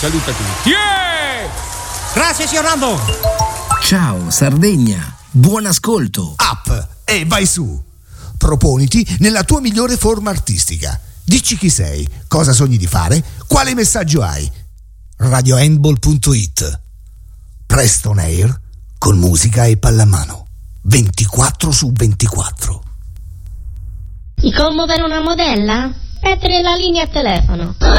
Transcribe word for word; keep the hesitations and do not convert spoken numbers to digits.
saluta tutti. Yeah! Grazie, signor Nando. Ciao, Sardegna. Buon ascolto. Up e vai su. Proponiti nella tua migliore forma artistica. Dici chi sei, cosa sogni di fare, quale messaggio hai. radio handball punto it. Presto on air con musica e pallamano. ventiquattro su ventiquattro. Ti commuovere una modella? Mettere la linea a telefono.